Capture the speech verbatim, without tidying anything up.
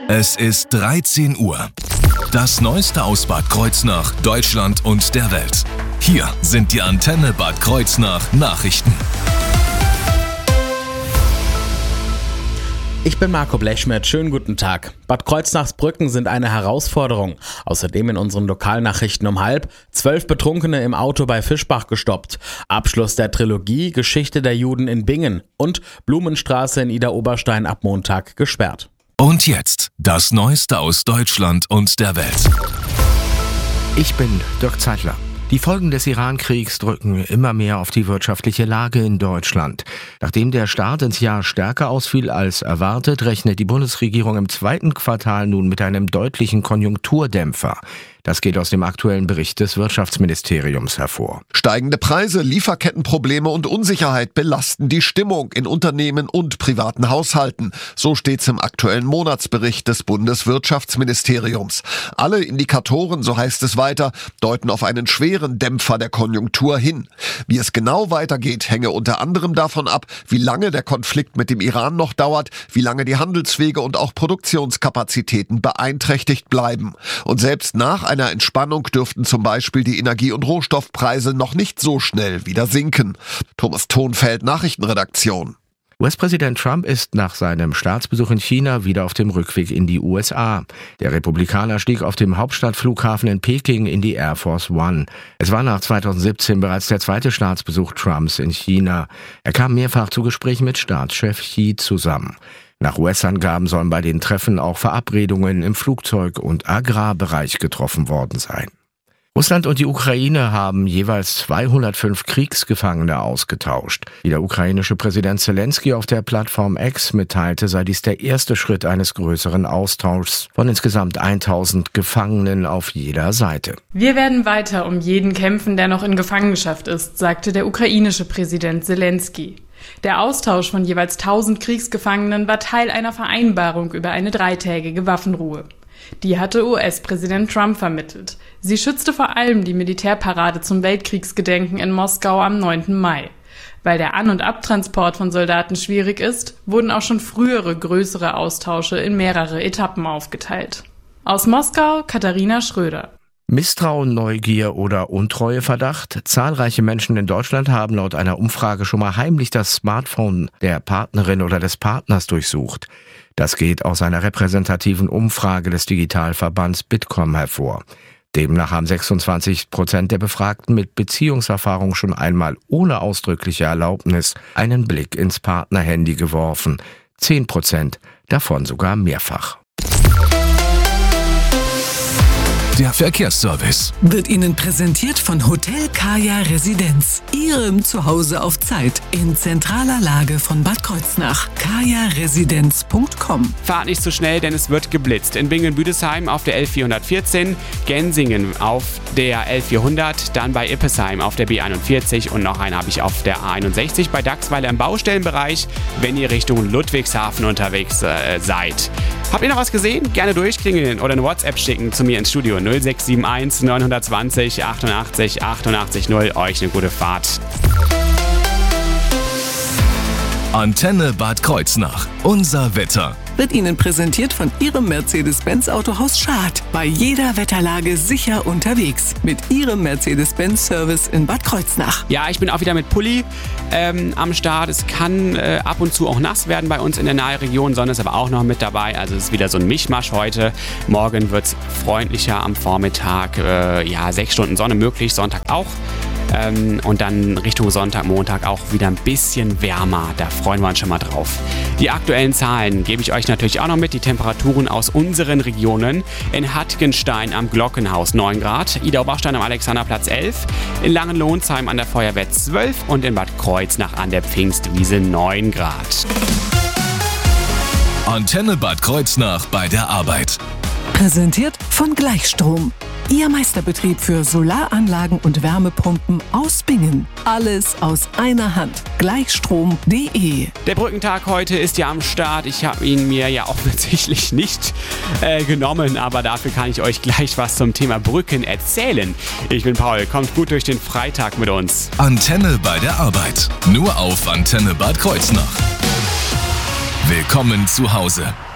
Es ist dreizehn Uhr. Das Neueste aus Bad Kreuznach, Deutschland und der Welt. Hier sind die Antenne Bad Kreuznach Nachrichten. Ich bin Marco Blechschmidt, schönen guten Tag. Bad Kreuznachs Brücken sind eine Herausforderung. Außerdem in unseren Lokalnachrichten um halb, zwölf Betrunkene im Auto bei Fischbach gestoppt. Abschluss der Trilogie, Geschichte der Juden in Bingen und Blumenstraße in Idar-Oberstein ab Montag gesperrt. Und jetzt das Neueste aus Deutschland und der Welt. Ich bin Dirk Zeitler. Die Folgen des Iran-Kriegs drücken immer mehr auf die wirtschaftliche Lage in Deutschland. Nachdem der Start ins Jahr stärker ausfiel als erwartet, rechnet die Bundesregierung im zweiten Quartal nun mit einem deutlichen Konjunkturdämpfer. Das geht aus dem aktuellen Bericht des Wirtschaftsministeriums hervor. Steigende Preise, Lieferkettenprobleme und Unsicherheit belasten die Stimmung in Unternehmen und privaten Haushalten. So steht's im aktuellen Monatsbericht des Bundeswirtschaftsministeriums. Alle Indikatoren, so heißt es weiter, deuten auf einen schweren Dämpfer der Konjunktur hin. Wie es genau weitergeht, hänge unter anderem davon ab, wie lange der Konflikt mit dem Iran noch dauert, wie lange die Handelswege und auch Produktionskapazitäten beeinträchtigt bleiben. Und selbst nach einer Entspannung dürften zum Beispiel die Energie- und Rohstoffpreise noch nicht so schnell wieder sinken. Thomas Thonfeld, Nachrichtenredaktion. U S-Präsident Trump ist nach seinem Staatsbesuch in China wieder auf dem Rückweg in die U S A. Der Republikaner stieg auf dem Hauptstadtflughafen in Peking in die Air Force One. Es war nach zweitausendsiebzehn bereits der zweite Staatsbesuch Trumps in China. Er kam mehrfach zu Gesprächen mit Staatschef Xi zusammen. Nach U S-Angaben sollen bei den Treffen auch Verabredungen im Flugzeug- und Agrarbereich getroffen worden sein. Russland und die Ukraine haben jeweils zweihundertfünf Kriegsgefangene ausgetauscht. Wie der ukrainische Präsident Zelensky auf der Plattform X mitteilte, sei dies der erste Schritt eines größeren Austauschs von insgesamt tausend Gefangenen auf jeder Seite. Wir werden weiter um jeden kämpfen, der noch in Gefangenschaft ist, sagte der ukrainische Präsident Zelensky. Der Austausch von jeweils tausend Kriegsgefangenen war Teil einer Vereinbarung über eine dreitägige Waffenruhe. Die hatte U S-Präsident Trump vermittelt. Sie schützte vor allem die Militärparade zum Weltkriegsgedenken in Moskau am neunten Mai. Weil der An- und Abtransport von Soldaten schwierig ist, wurden auch schon frühere größere Austausche in mehrere Etappen aufgeteilt. Aus Moskau, Katharina Schröder. Misstrauen, Neugier oder Untreueverdacht? Zahlreiche Menschen in Deutschland haben laut einer Umfrage schon mal heimlich das Smartphone der Partnerin oder des Partners durchsucht. Das geht aus einer repräsentativen Umfrage des Digitalverbands Bitkom hervor. Demnach haben sechsundzwanzig Prozent der Befragten mit Beziehungserfahrung schon einmal ohne ausdrückliche Erlaubnis einen Blick ins Partnerhandy geworfen. zehn Prozent davon sogar mehrfach. Der Verkehrsservice wird Ihnen präsentiert von Hotel Kaya Residenz. Ihrem Zuhause auf Zeit in zentraler Lage von Bad Kreuznach. kaya residenz punkt com. Fahrt nicht zu schnell, denn es wird geblitzt. In Bingen-Büdesheim auf der L vierhundertvierzehn, Gensingen auf der L vierhundert, dann bei Ippesheim auf der B einundvierzig und noch einen habe ich auf der A einundsechzig bei Dachsweiler im Baustellenbereich, wenn ihr Richtung Ludwigshafen unterwegs äh, seid. Habt ihr noch was gesehen? Gerne durchklingeln oder eine WhatsApp schicken zu mir ins Studio null sechs sieben eins neun zwei null achtundachtzig achtundachtzig null. Euch eine gute Fahrt. Antenne Bad Kreuznach. Unser Wetter. Wird Ihnen präsentiert von Ihrem Mercedes-Benz Autohaus Schad. Bei jeder Wetterlage sicher unterwegs. Mit Ihrem Mercedes-Benz-Service in Bad Kreuznach. Ja, ich bin auch wieder mit Pulli ähm, am Start. Es kann äh, ab und zu auch nass werden bei uns in der Nahregion. Sonne ist aber auch noch mit dabei. Also es ist wieder so ein Mischmasch heute. Morgen wird es freundlicher am Vormittag. Äh, ja, sechs Stunden Sonne möglich. Sonntag auch. Ähm, und dann Richtung Sonntag, Montag auch wieder ein bisschen wärmer. Da freuen wir uns schon mal drauf. Die aktuellen Zahlen gebe ich euch natürlich auch noch mit. Die Temperaturen aus unseren Regionen. In Hattgenstein am Glockenhaus neun Grad, Idar-Oberstein am Alexanderplatz elf, in Langenlohnsheim an der Feuerwehr zwölf und in Bad Kreuznach an der Pfingstwiese neun Grad. Antenne Bad Kreuznach bei der Arbeit. Präsentiert von Gleichstrom. Ihr Meisterbetrieb für Solaranlagen und Wärmepumpen aus Bingen. Alles aus einer Hand. Gleichstrom punkt de. Der Brückentag heute ist ja am Start. Ich habe ihn mir ja offensichtlich nicht äh, genommen, aber dafür kann ich euch gleich was zum Thema Brücken erzählen. Ich bin Paul, kommt gut durch den Freitag mit uns. Antenne bei der Arbeit. Nur auf Antenne Bad Kreuznach. Willkommen zu Hause.